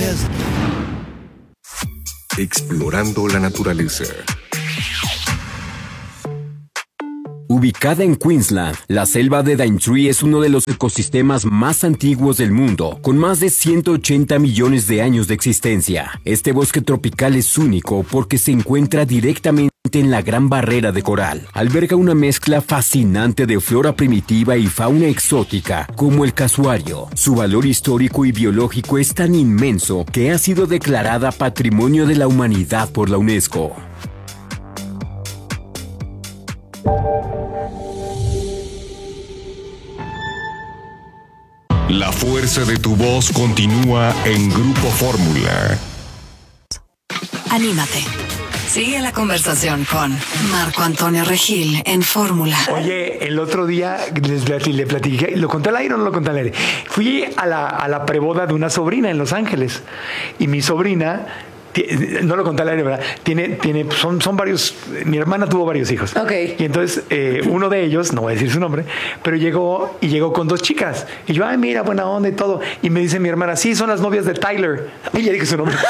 días. Explorando la naturaleza. Ubicada en Queensland, la selva de Daintree es uno de los ecosistemas más antiguos del mundo, con más de 180 millones de años de existencia. Este bosque tropical es único porque se encuentra directamente en la Gran Barrera de Coral. Alberga una mezcla fascinante de flora primitiva y fauna exótica, como el casuario. Su valor histórico y biológico es tan inmenso que ha sido declarada Patrimonio de la Humanidad por la UNESCO. La fuerza de tu voz continúa en Grupo Fórmula. Anímate. Sigue la conversación con Marco Antonio Regil en Fórmula. Oye, el otro día le platiqué, ¿lo conté al aire o no lo conté al aire? Fui a la preboda de una sobrina en Los Ángeles y mi sobrina... No lo conté al aire, ¿verdad? Son varios. Mi hermana tuvo varios hijos. Ok. Y entonces uno de ellos, no voy a decir su nombre, pero llegó con 2 chicas. Y yo, ay, mira, buena onda y todo. Y me dice mi hermana, sí, son las novias de Tyler. Y ya dije su nombre.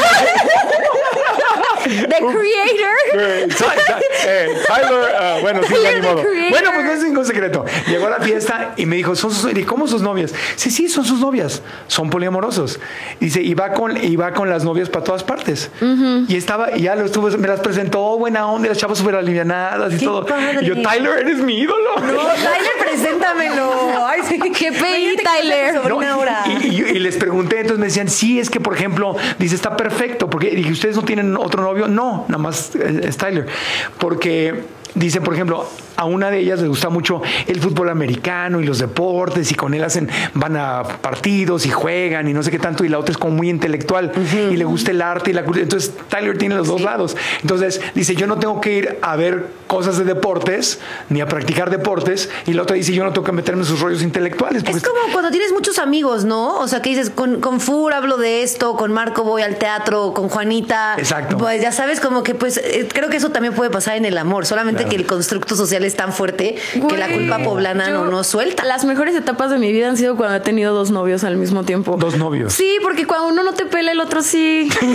The Creator. Tyler, bueno, sí, ya ni modo. Creator. Bueno, pues no es ningún secreto. Llegó a la fiesta y me dijo, ¿cómo sus novias? Sí, son sus novias. Son poliamorosos. Dice, y va con las novias para todas partes. Y ya me las presentó, buena onda, y las chavas súper alivianadas y todo. Padre. Y yo, Tyler, eres mi ídolo. No, Tyler, preséntamelo. Ay, sí, qué pedí, Tyler. No, y les pregunté, entonces me decían, sí, es que por ejemplo, dice, está perfecto, porque dije, ¿ustedes no tienen otro novio? No, nada más es Tyler. Porque dice, por ejemplo, a una de ellas le gusta mucho el fútbol americano y los deportes, y con él van a partidos y juegan y no sé qué tanto, y la otra es como muy intelectual y le gusta el arte y la cultura. Entonces Tyler tiene los dos lados. Entonces dice, yo no tengo que ir a ver cosas de deportes ni a practicar deportes, y la otra dice, yo no tengo que meterme en sus rollos intelectuales. Es como cuando tienes muchos amigos, ¿no? O sea, que dices, con Fur hablo de esto, con Marco voy al teatro, con Juanita. Exacto. Pues ya sabes, como que pues creo que eso también puede pasar en el amor, solamente Claro. que el constructo social es tan fuerte que la culpa poblana no suelta. Las mejores etapas de mi vida han sido cuando he tenido 2 novios al mismo tiempo. 2 novios. Sí, porque cuando uno no te pela, el otro sí. Eso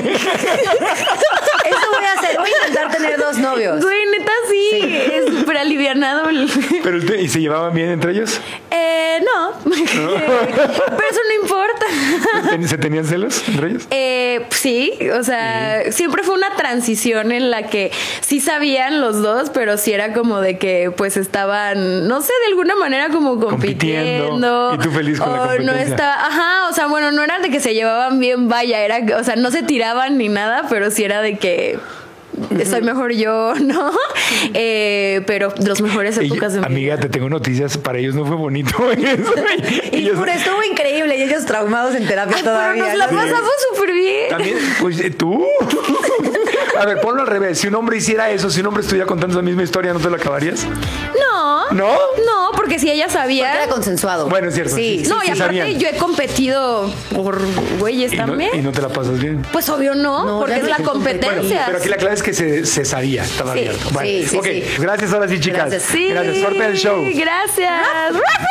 voy a hacer, voy a intentar tener 2 novios. Güey, neta, sí. Es súper alivianado. Pero ¿y se llevaban bien entre ellos? No. Pero eso no importa. ¿Se tenían celos entre ellos? Sí, o sea, siempre fue una transición en la que sí sabían los dos, pero sí era como de que pues estaban, no sé, de alguna manera como compitiendo. Y tú feliz con la competencia. No estaba, o sea, bueno, no era de que se llevaban bien, vaya, era, o sea, no se tiraban ni nada, pero sí era de que soy mejor yo, ¿no? Pero los mejores épocas de mi amiga, vida. te tengo noticias, para ellos no fue bonito eso. Y Fur estuvo increíble, y ellos traumados en terapia todavía. Pero nos la pasamos súper bien. También, pues tú. A ver, ponlo al revés. Si un hombre hiciera eso, si un hombre estuviera contando la misma historia, ¿no te la acabarías? No. ¿No? No, porque si ella sabía. Porque era consensuado. Bueno, es cierto. Sí, No, y aparte sabían. yo he competido por güeyes Y también. no te la pasas bien. Pues obvio no, porque ya es sé la que competencia. Bueno, pero aquí la clave es que se sabía, estaba Sí, abierto. sí, Ok, sí. gracias ahora sí, chicas. Gracias. Sí, Gracias, suerte del show. Gracias.